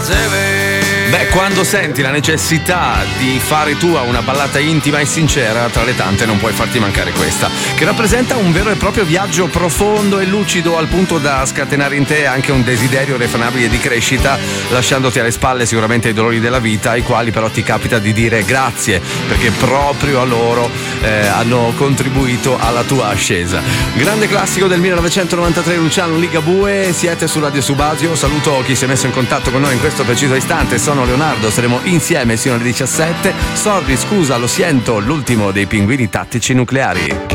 Beh, quando senti la necessità di fare tua una ballata intima e sincera, tra le tante non puoi farti mancare questa, che rappresenta un vero e proprio viaggio profondo e lucido al punto da scatenare in te anche un desiderio irrefrenabile di crescita, lasciandoti alle spalle sicuramente i dolori della vita, ai quali però ti capita di dire grazie, perché proprio a loro hanno contribuito alla tua ascesa. Grande classico del 1993, Luciano Ligabue, siete su Radio Subasio. Saluto chi si è messo in contatto con noi in questo preciso istante. Sono Leonardo, saremo insieme sino alle 17. Sorry, scusa, lo sento, l'ultimo dei Pinguini Tattici Nucleari.